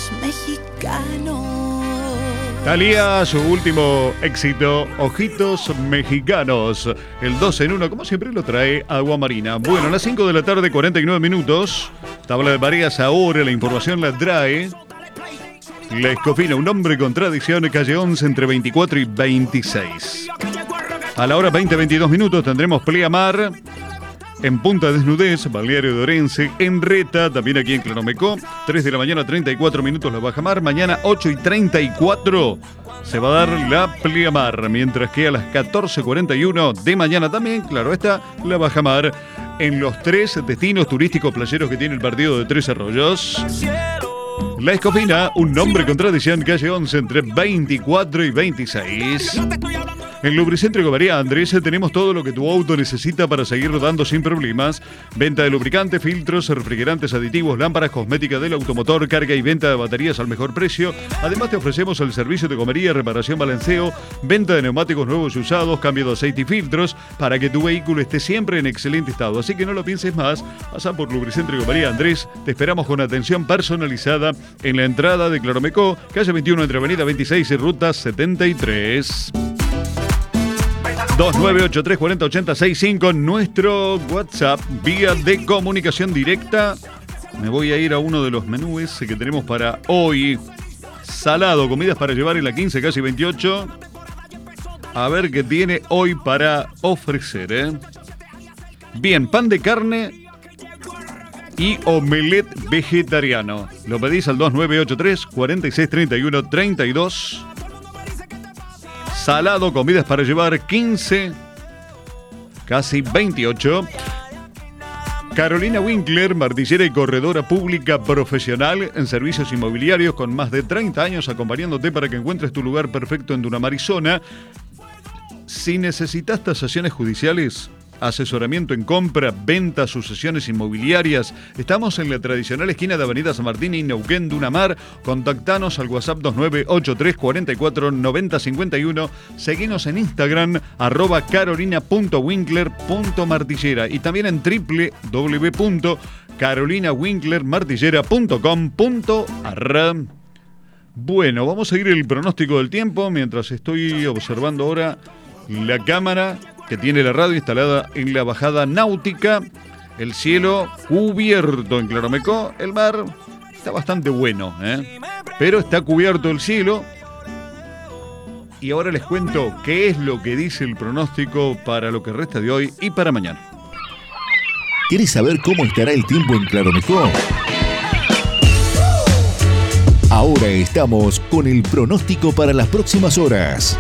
Ojitos mexicanos. Thalía, su último éxito, Ojitos Mexicanos. El 2 en 1, como siempre, lo trae Agua Marina. Bueno, a las 5 de la tarde, 49 minutos. Tabla de mareas ahora, la información la trae La Escofina, un hombre con tradición, calle 11, entre 24 y 26. A la hora 20-22 minutos tendremos Pleamar en Punta Desnudez, Balneario de Orense, en Reta, también aquí en Claromecó. 3 de la mañana, 34 minutos la bajamar. Mañana 8:34 se va a dar la Pleamar, mientras que a las 14:41 de mañana también, claro está, la bajamar en los 3 destinos turísticos playeros que tiene el partido de Tres Arroyos. La Escofina, un nombre con tradición, calle 11, entre 24 y 26. En Lubricentro María Andrés tenemos todo lo que tu auto necesita para seguir rodando sin problemas. Venta de lubricantes, filtros, refrigerantes, aditivos, lámparas, cosmética del automotor, carga y venta de baterías al mejor precio. Además te ofrecemos el servicio de gomería, reparación, balanceo, venta de neumáticos nuevos y usados, cambio de aceite y filtros para que tu vehículo esté siempre en excelente estado. Así que no lo pienses más, pasa por Lubricentro María Andrés. Te esperamos con atención personalizada en la entrada de Claromecó, calle 21 entre avenida 26 y ruta 73. 2983408065, nuestro WhatsApp, vía de comunicación directa. Me voy a ir a uno de los menús que tenemos para hoy. Salado, comidas para llevar en la 15, casi 28. A ver qué tiene hoy para ofrecer, Bien, pan de carne y omelette vegetariano. Lo pedís al 2983-4631-32. Salado, comidas para llevar 15, casi 28. Carolina Winkler, martillera y corredora pública profesional en servicios inmobiliarios con más de 30 años acompañándote para que encuentres tu lugar perfecto en Dunamar, Arizona. Si necesitas tasaciones judiciales, asesoramiento en compra, venta, sucesiones inmobiliarias, estamos en la tradicional esquina de Avenida San Martín y Neuquén, Dunamar. Contactanos al WhatsApp 2983449051. Seguinos en Instagram @carolina.winkler.martillera y también en www.carolinawinklermartillera.com.ar. Bueno, vamos a seguir el pronóstico del tiempo mientras estoy observando ahora la cámara que tiene la radio instalada en la bajada náutica. El cielo cubierto en Claromecó. El mar está bastante bueno, pero está cubierto el cielo. Y ahora les cuento qué es lo que dice el pronóstico para lo que resta de hoy y para mañana. ¿Quieres saber cómo estará el tiempo en Claromecó? Ahora estamos con el pronóstico para las próximas horas.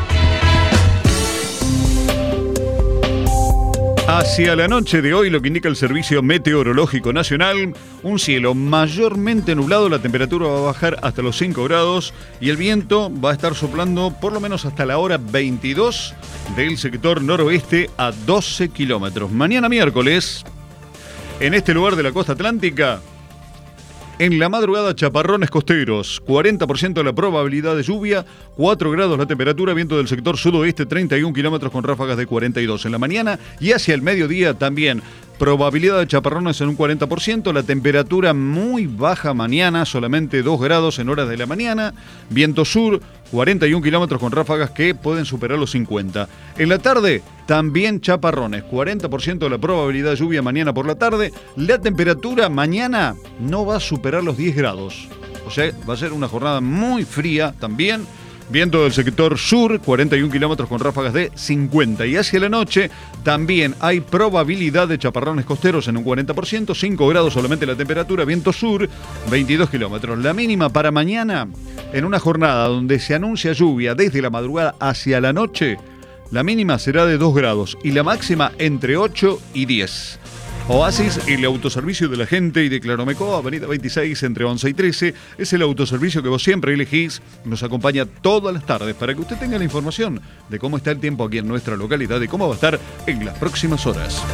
Hacia la noche de hoy, lo que indica el Servicio Meteorológico Nacional, un cielo mayormente nublado, la temperatura va a bajar hasta los 5 grados y el viento va a estar soplando por lo menos hasta la hora 22 del sector noroeste a 12 kilómetros. Mañana miércoles, en este lugar de la costa atlántica, en la madrugada, chaparrones costeros, 40% de la probabilidad de lluvia, 4 grados la temperatura, viento del sector sudoeste, 31 kilómetros con ráfagas de 42 en la mañana y hacia el mediodía también. Probabilidad de chaparrones en un 40%, la temperatura muy baja mañana, solamente 2 grados en horas de la mañana, viento sur, 41 kilómetros con ráfagas que pueden superar los 50. En la tarde, también chaparrones, 40% de la probabilidad de lluvia mañana por la tarde, la temperatura mañana no va a superar los 10 grados, o sea, va a ser una jornada muy fría también. Viento del sector sur, 41 kilómetros con ráfagas de 50. Y hacia la noche también hay probabilidad de chaparrones costeros en un 40%, 5 grados solamente la temperatura, viento sur, 22 kilómetros. La mínima para mañana, en una jornada donde se anuncia lluvia desde la madrugada hacia la noche, la mínima será de 2 grados y la máxima entre 8 y 10. Oasis, el autoservicio de la gente y de Claromecó, avenida 26 entre 11 y 13, es el autoservicio que vos siempre elegís. Nos acompaña todas las tardes para que usted tenga la información de cómo está el tiempo aquí en nuestra localidad y cómo va a estar en las próximas horas.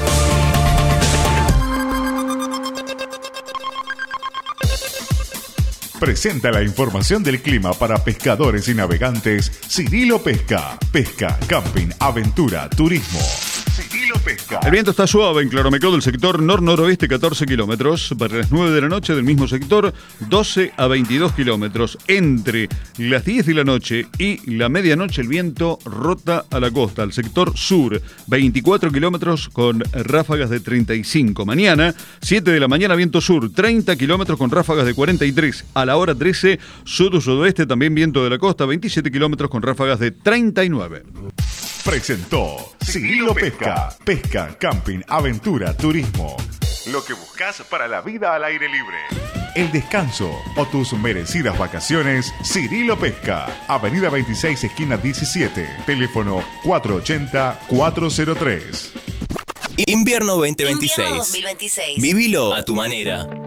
Presenta la información del clima para pescadores y navegantes Cirilo Pesca. Pesca, camping, aventura, turismo. Cirilo Pesca. Pesca. El viento está suave en Claromecó del sector nor-noroeste 14 kilómetros. Para las 9 de la noche del mismo sector 12 a 22 kilómetros. Entre las 10 de la noche y la medianoche el viento rota a la costa, al sector sur. 24 kilómetros con ráfagas de 35. Mañana, 7 de la mañana, viento sur. 30 kilómetros con ráfagas de 43. A la hora 13, sur-sudoeste, también viento de la costa. 27 kilómetros con ráfagas de 39. Presentó Cirilo Pesca. Pesca, camping, aventura, turismo. Lo que buscas para la vida al aire libre. El descanso o tus merecidas vacaciones, Cirilo Pesca. Avenida 26, esquina 17. Teléfono 480-403. Invierno 2026. Invierno 2026. Vivilo a tu manera.